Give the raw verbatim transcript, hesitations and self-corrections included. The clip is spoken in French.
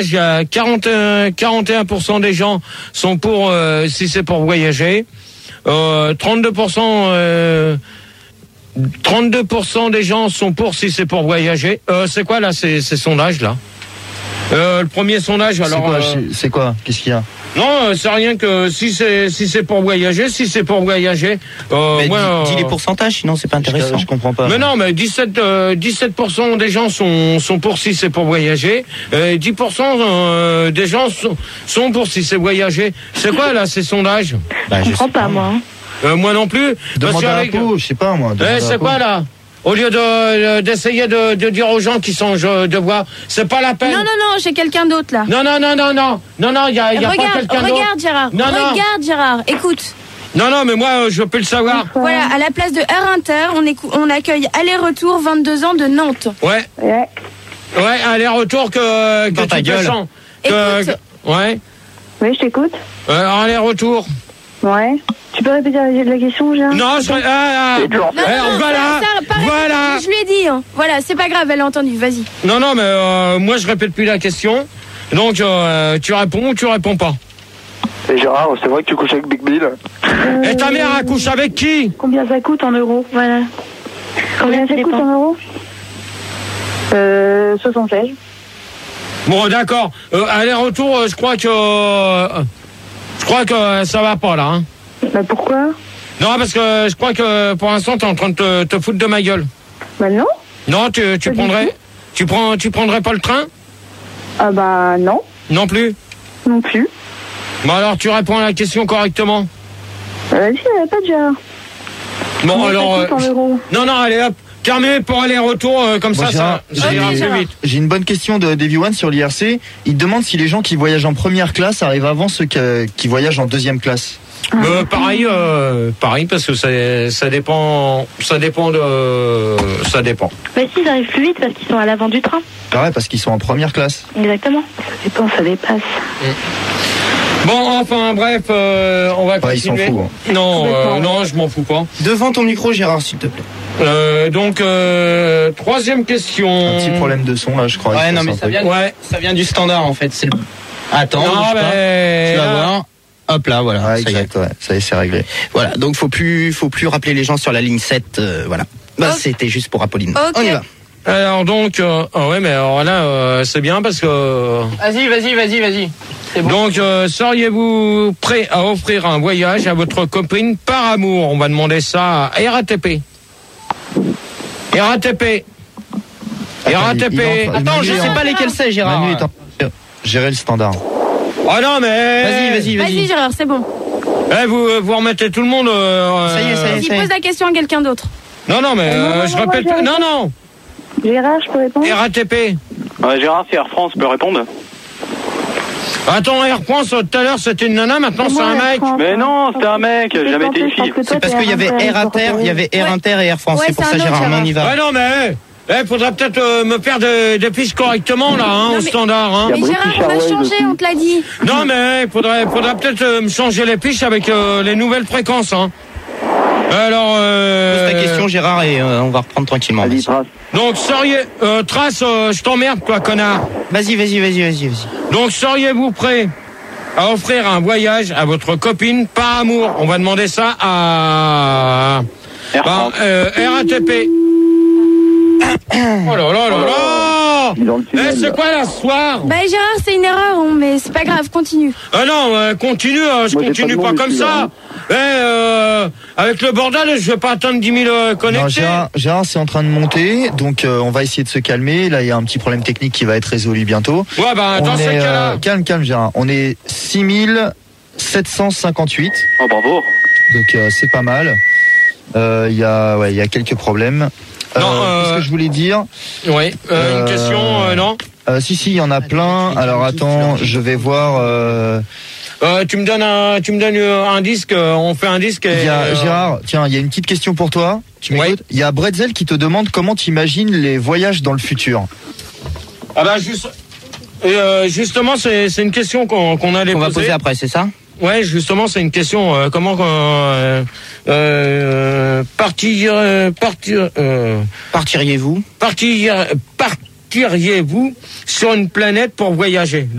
Il y a quarante, quarante et un pour cent des gens sont pour euh, si c'est pour voyager. Euh, trente-deux pour cent euh, trente-deux pour cent des gens sont pour si c'est pour voyager. Euh, c'est quoi là ces, ces sondages là? Euh, le premier sondage alors. C'est quoi, euh, c'est quoi? Qu'est-ce qu'il y a? Non, c'est rien que si c'est si c'est pour voyager, si c'est pour voyager. Euh, Mais moi, dis, dis les euh, pourcentages, sinon c'est pas intéressant. Je, je comprends pas. Mais non, mais dix-sept, euh, dix-sept pour cent des gens sont, sont pour si c'est pour voyager. Euh, dix pour cent euh, des gens sont, sont pour si c'est voyager. C'est quoi là ces sondages? Bah, Je comprends pas, moi. hein. euh, Moi non plus. Demande Parce à qu'avec- l'impôt, je sais pas moi. Eh, demande à c'est l'impôt. quoi là? Au lieu de d'essayer de, de dire aux gens qui changent de voix, c'est pas la peine. Non, non, non, j'ai quelqu'un d'autre là. non, non, non, non, non, non, non, il y a, y a pas Regarde, quelqu'un d'autre. regarde Gérard. Non, non. Regarde Gérard. Écoute. Non, non, mais moi euh, je peux le savoir. Voilà, à la place de Air Inter, on, écou- on accueille aller-retour vingt-deux ans de Nantes. Ouais, Ouais. ouais, aller-retour que que Dans ta tu te gueule. sens. Que, Écoute. que- ouais, Oui, je t'écoute. euh, aller-retour. Ouais. Tu peux répéter la, la question, Gérard? Non, je serais- ah, ah. C'est toujours Non, Eh, non, non, voilà, ça, ça, pareil, voilà. Je lui ai dit. hein. Voilà, c'est pas grave, elle a entendu. Vas-y. Non, non, mais euh, moi je répète plus la question. Donc euh, tu réponds ou tu réponds pas. Et Gérard, c'est vrai que tu couches avec Big Bill? Euh, Et ta mère accouche avec qui? Combien ça coûte en euros? Voilà. Combien ça ça coûte dépend. en euros? Euh, soixante-seize. Bon, d'accord. Euh, aller-retour, euh, je crois que euh, je crois que euh, ça va pas là. Hein. Bah pourquoi? Non, parce que je crois que pour l'instant t'es en train de te, te foutre de ma gueule. Bah non. Non, tu, tu Pas du prendrais, tout. tu prends, tu prendrais pas le train? Ah bah non. Non plus. Non plus. Bon alors tu réponds à la question correctement. Bah, vas-y, euh, pas de Gérard. Bon Combien alors. ça coûte euh, en euros? non non, allez hop. Terminé pour aller-retour euh, comme Moi, ça, Gérard, ça, ça j'ai- ira Ok, plus Gérard. vite. J'ai une bonne question de Davy One sur l'I R C. Il demande si les gens qui voyagent en première classe arrivent avant ceux que- qui voyagent en deuxième classe. Euh, pareil, euh, pareil parce que ça, ça dépend, ça dépend de, ça dépend. Bah si, ils arrivent plus vite parce qu'ils sont à l'avant du train. Ah ouais, parce qu'ils sont en première classe. Exactement. Ça dépend, ça dépasse. Bon, enfin, bref, euh, on va Ouais, ils s'en continuer. foutent, Non, euh, Complètement. non, je m'en fous pas. Devant ton micro, Gérard, s'il te plaît. Euh, donc, euh, troisième question. Un petit problème de son là, je crois. Ouais, Il se non, passe mais un ça truc. vient, Ouais. ça vient du standard en fait. C'est le. Attends, Non, bouge pas. mais Tu vas là- voir. Hop là, voilà. Ouais, ça y est. exact, ouais. Ça y est, c'est réglé. Voilà. Donc faut plus, faut plus rappeler les gens sur la ligne sept. euh, voilà. Bah, Ok. c'était juste pour Apolline. Ok. On y va. Alors donc, euh, ah ouais, mais alors là, euh, c'est bien parce que. Vas-y, vas-y, vas-y, vas-y. C'est bon. Donc, euh, seriez-vous prêt à offrir un voyage à votre copine par amour? On va demander ça à R A T P. R A T P. R A T il- il P. est en- Attends, je Manu est sais en- pas lesquels c'est, Gérard. Manu est en train de gérer le standard. Oh non, mais. Vas-y, vas-y, Vas-y vas-y. Gérard, c'est bon. Eh, vous, vous remettez tout le monde. euh, Ça y est, ça y est. Vas-y, pose la question à quelqu'un d'autre. Non, non, mais Non, euh, non, je non, répète. moi, j'ai- Non, non. Gérard, je peux répondre? R A T P. Ouais, Gérard, c'est Air France, peut répondre? Attends, Air France, tout à l'heure c'était une nana, maintenant c'est un mec. Mais non, c'était un mec, j'ai jamais été une fille. C'est parce qu'il y avait Air Inter, il y avait Air Ouais. Inter et Air France. Ouais, c'est pour c'est ça, un autre, Gérard. Mais on y va. Ouais, non, mais. Eh, faudrait peut-être euh, me faire des, des fiches correctement là, hein, Non, au mais- standard. Hein. Il y Mais a Gérard, British on a Airways changé, aussi. on te l'a dit. Non, mais faudrait, faudrait peut-être euh, me changer les fiches avec euh, les nouvelles fréquences. Hein. Alors, euh, Pose ta question, Gérard, et euh, on va reprendre tranquillement. Vas-y, trace. donc seriez, euh, Trace, euh, je t'emmerde, toi, connard. Vas-y, vas-y, vas-y, vas-y, vas-y. Donc seriez-vous prêt à offrir un voyage à votre copine par amour? On va demander ça à Air ben, France. euh, R A T P. Oh là là là là! Il est dans le Eh, tunnel, c'est là. quoi la soirée? Bah Gérard, c'est une erreur, on- mais c'est pas grave, continue. Ah non, euh, continue, euh, je Moi, j'ai continue pas pas, de nom, comme monsieur, ça. hein. Eh, euh, avec le bordel, je vais pas attendre dix mille euh, Non, connectés. Gérard, Gérard, c'est en train de monter, donc euh, on va essayer de se calmer. Là, il y a un petit problème technique qui va être résolu bientôt. Ouais, bah, On dans ce est, cas-là. euh, calme, calme, Gérard. On est six mille sept cent cinquante-huit, Oh, bravo. donc euh, c'est pas mal. Euh, Il y a, ouais, il y a quelques problèmes. Non, Euh, euh, Qu'est-ce que je voulais dire? Oui, euh, une Euh, question, euh, non? Euh, si, si, il y en a plein. Alors attends, je vais voir. Euh, Euh, tu me donnes un, tu me donnes euh, un disque, euh, on fait un disque. Et, il y a, euh, Gérard, tiens, il y a une petite question pour toi. Tu Oui. m'écoutes? Il y a Bretzel qui te demande comment tu imagines les voyages dans le futur. Ah bah juste, euh, justement, c'est c'est une question qu'on qu'on allait On va poser. poser après, c'est ça? Ouais, justement, c'est une question. Euh, comment euh, euh, partir, euh, partir, euh, Partiriez-vous? partir, partiriez-vous sur une planète pour voyager?